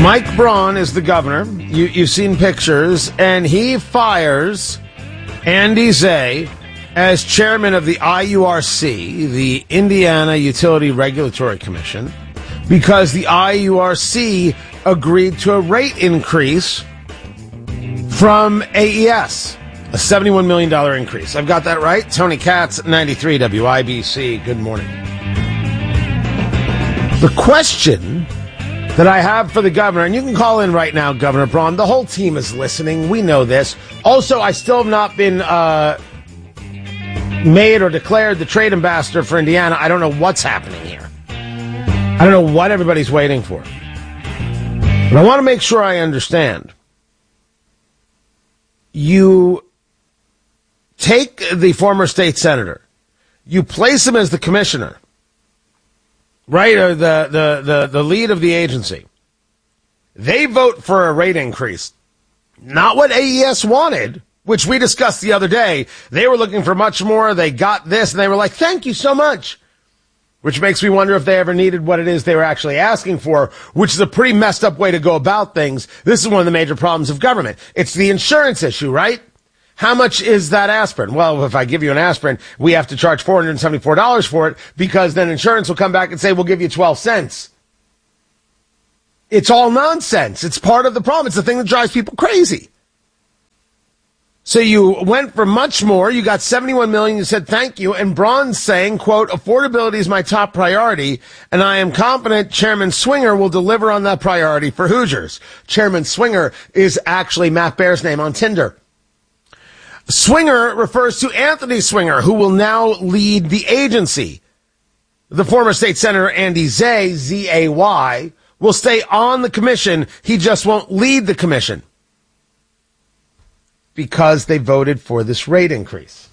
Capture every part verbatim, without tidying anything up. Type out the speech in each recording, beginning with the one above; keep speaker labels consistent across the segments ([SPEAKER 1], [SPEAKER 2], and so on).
[SPEAKER 1] Mike Braun is the governor. You, you've seen pictures, and he fires Andy Zay as chairman of the I U R C, the Indiana Utility Regulatory Commission, because the I U R C agreed to a rate increase from A E S, a seventy-one million dollars increase. I've got that right? Tony Katz, ninety-three W I B C. Good morning. The question that I have for the governor, and you can call in right now, Governor Braun. The whole team is listening. We know this. Also, I still have not been uh, made or declared the trade ambassador for Indiana. I don't know what's happening here. I don't know what everybody's waiting for. But I want to make sure I understand. You take the former state senator, you place him as the commissioner, right, or the, the, the, the lead of the agency. They vote for a rate increase. Not what A E S wanted, which we discussed the other day. They were looking for much more. They got this, and they were like, thank you so much. Which makes me wonder if they ever needed what it is they were actually asking for, which is a pretty messed up way to go about things. This is one of the major problems of government. It's the insurance issue, right? How much is that aspirin? Well, if I give you an aspirin, we have to charge four hundred seventy-four dollars for it, because then insurance will come back and say, we'll give you twelve cents. It's all nonsense. It's part of the problem. It's the thing that drives people crazy. So you went for much more. You got seventy-one million dollars. You said thank you. And Braun's saying, quote, affordability is my top priority, and I am confident Chairman Swinger will deliver on that priority for Hoosiers. Chairman Swinger is actually Matt Baer's name on Tinder. Swinger refers to Anthony Swinger, who will now lead the agency. The former state senator Andy Zay, Z A Y, will stay on the commission. He just won't lead the commission because they voted for this rate increase.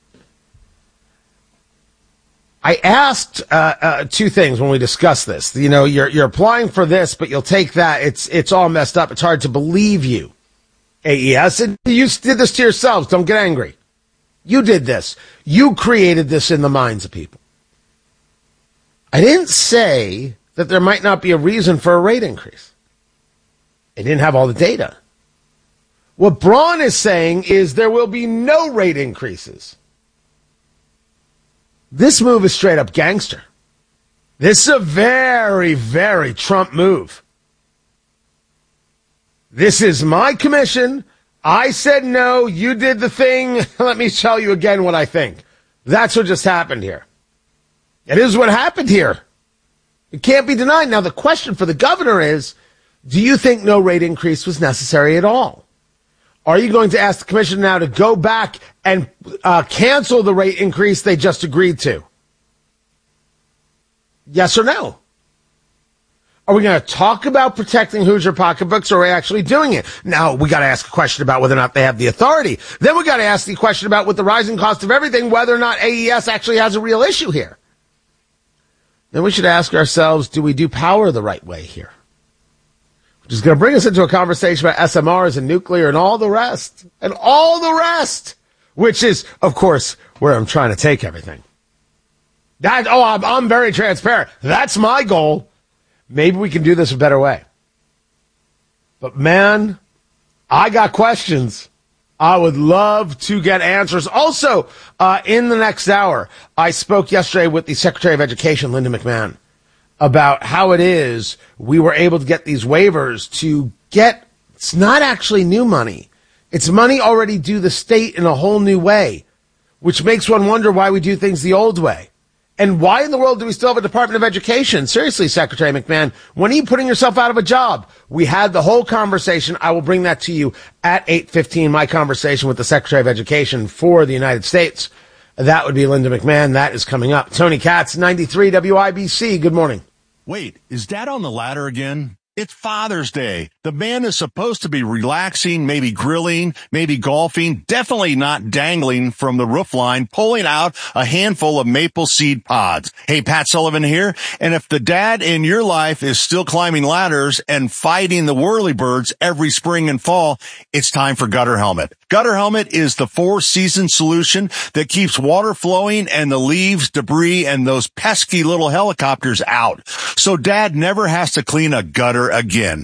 [SPEAKER 1] I asked uh, uh, two things when we discussed this. You know, you're you're applying for this, but you'll take that. It's it's all messed up. It's hard to believe you. A E S, and you did this to yourselves. Don't get angry. You did this. You created this in the minds of people. I didn't say that there might not be a reason for a rate increase. I didn't have all the data. What Braun is saying is there will be no rate increases. This move is straight up gangster. This is a very, very Trump move. This is my commission. I said no. You did the thing. Let me tell you again what I think. That's what just happened here. It is what happened here. It can't be denied. Now, the question for the governor is, do you think no rate increase was necessary at all? Are you going to ask the commission now to go back and uh, cancel the rate increase they just agreed to? Yes or no? Are we going to talk about protecting Hoosier pocketbooks, or are we actually doing it? Now, we got to ask a question about whether or not they have the authority. Then we got to ask the question about, with the rising cost of everything, whether or not A E S actually has a real issue here. Then we should ask ourselves, do we do power the right way here? Which is going to bring us into a conversation about S M Rs and nuclear and all the rest. And all the rest. Which is, of course, where I'm trying to take everything. That, oh, I'm, I'm very transparent. That's my goal. Maybe we can do this a better way. But, man, I got questions. I would love to get answers. Also, uh, in the next hour, I spoke yesterday with the Secretary of Education, Linda McMahon, about how it is we were able to get these waivers to get, it's not actually new money. It's money already due the state in a whole new way, which makes one wonder why we do things the old way. And why in the world do we still have a Department of Education? Seriously, Secretary McMahon, when are you putting yourself out of a job? We had the whole conversation. I will bring that to you at eight fifteen, my conversation with the Secretary of Education for the United States. That would be Linda McMahon. That is coming up. Tony Katz, ninety-three W I B C. Good morning.
[SPEAKER 2] Wait, is Dad on the ladder again? It's Father's Day. The man is supposed to be relaxing, maybe grilling, maybe golfing, definitely not dangling from the roof line, pulling out a handful of maple seed pods. Hey, Pat Sullivan here. And if the dad in your life is still climbing ladders and fighting the whirlybirds every spring and fall, it's time for Gutter Helmet. Gutter Helmet is the four-season solution that keeps water flowing and the leaves, debris, and those pesky little helicopters out. So Dad never has to clean a gutter again.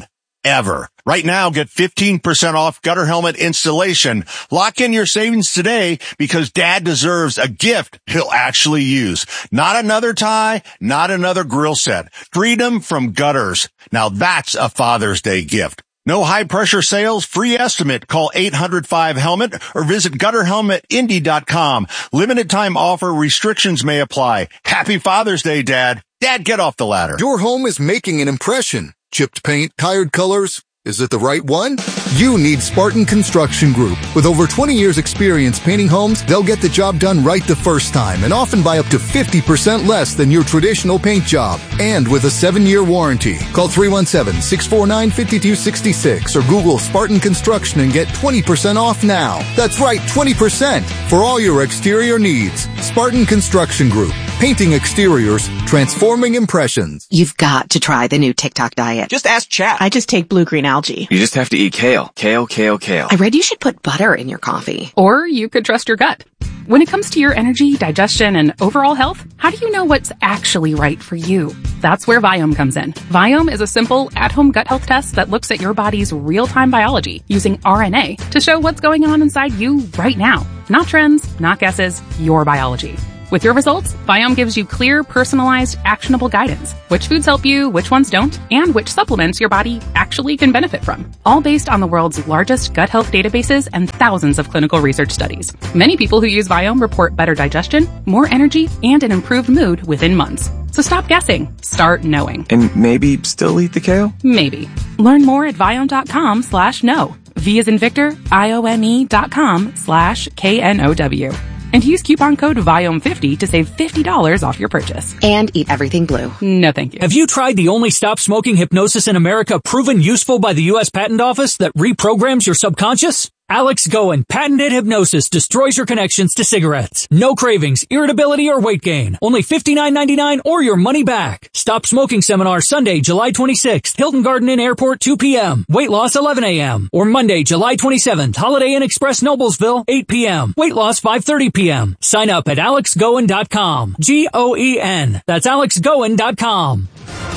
[SPEAKER 2] ever. Right now, get fifteen percent off gutter helmet installation. Lock in your savings today because Dad deserves a gift he'll actually use. Not another tie, not another grill set. Freedom from gutters. Now that's a Father's Day gift. No high-pressure sales, free estimate. Call eight hundred five helmet or visit gutter helmet indy dot com. Limited time offer. Restrictions may apply. Happy Father's Day, Dad. Dad, get off the ladder.
[SPEAKER 3] Your home is making an impression. Chipped paint, tired colors. Is it the right one? You need Spartan Construction Group. With over twenty years experience painting homes, they'll get the job done right the first time and often by up to fifty percent less than your traditional paint job. And with a seven-year warranty. Call three one seven, six four nine, five two six six or Google Spartan Construction and get twenty percent off now. That's right, twenty percent for all your exterior needs. Spartan Construction Group. Painting exteriors, transforming impressions.
[SPEAKER 4] You've got to try the new TikTok diet.
[SPEAKER 5] Just ask Chat.
[SPEAKER 4] I just take blue-green algae.
[SPEAKER 5] You just have to eat kale. Kale, kale, kale.
[SPEAKER 4] I read you should put butter in your coffee.
[SPEAKER 6] Or you could trust your gut. When it comes to your energy, digestion, and overall health, how do you know what's actually right for you? That's where Viome comes in. Viome is a simple, at-home gut health test that looks at your body's real-time biology using R N A to show what's going on inside you right now. Not trends, not guesses, your biology. With your results, Viome gives you clear, personalized, actionable guidance. Which foods help you, which ones don't, and which supplements your body actually can benefit from. All based on the world's largest gut health databases and thousands of clinical research studies. Many people who use Viome report better digestion, more energy, and an improved mood within months. So stop guessing. Start knowing.
[SPEAKER 5] And maybe still eat the kale?
[SPEAKER 6] Maybe. Learn more at Viome.com slash know. V as in Victor, I O M E dot com slash K N O W. And use coupon code Viome fifty to save fifty dollars off your purchase.
[SPEAKER 4] And eat everything blue.
[SPEAKER 6] No, thank you.
[SPEAKER 7] Have you tried the only stop smoking hypnosis in America proven useful by the U S Patent Office that reprograms your subconscious? Alex Goen patented hypnosis destroys your connections to cigarettes. No cravings, irritability, or weight gain. Only fifty-nine ninety-nine or your money back. Stop Smoking Seminar Sunday, July twenty-sixth. Hilton Garden Inn Airport, two p.m. Weight loss, eleven a.m. Or Monday, July twenty-seventh. Holiday Inn Express Noblesville, eight p.m. Weight loss, five thirty p.m. Sign up at alex goen dot com. G O E N. That's alex goen dot com.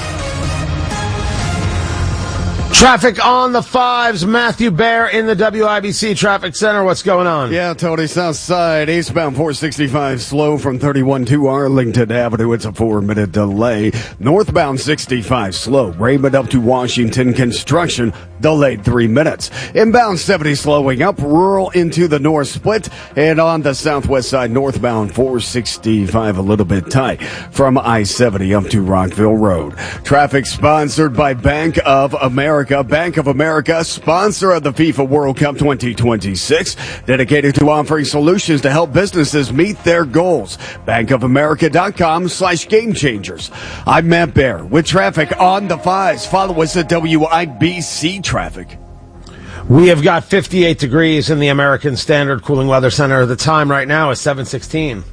[SPEAKER 1] Traffic on the fives. Matthew Bear in the W I B C Traffic Center. What's going on?
[SPEAKER 8] Yeah, Tony, south side, eastbound four sixty-five slow from thirty-one to Arlington Avenue. It's a four-minute delay. Northbound sixty-five slow. Raymond up to Washington construction. Delayed three minutes. Inbound seventy slowing up. Rural into the north split. And on the southwest side, northbound four sixty-five a little bit tight from I seventy up to Rockville Road. Traffic sponsored by Bank of America. Bank of America, sponsor of the FIFA World Cup twenty twenty-six, dedicated to offering solutions to help businesses meet their goals. bankofamerica.com slash game changers. I'm Matt Bear with traffic on the fives. Follow us at W I B C Traffic.
[SPEAKER 1] We have got fifty-eight degrees in the American Standard Cooling Weather Center. The time right now is seven sixteen.